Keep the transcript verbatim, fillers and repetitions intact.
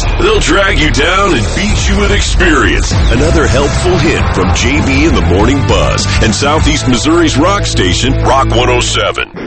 They'll drag you down and beat you with experience. Another helpful hint from J B and the Morning Buzz and Southeast Missouri's rock station, Rock one oh seven.